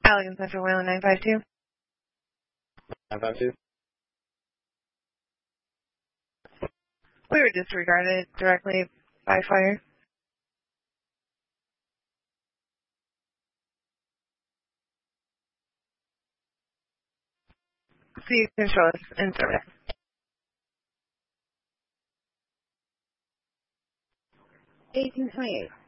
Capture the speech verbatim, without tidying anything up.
Allegan Central Wayland nine five two. nine five two? We were disregarded directly by fire. So you can show us in service. eighteen twenty-eight.